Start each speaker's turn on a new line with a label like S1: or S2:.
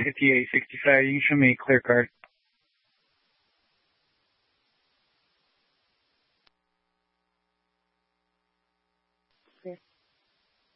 S1: 5865. You can show me a clear card.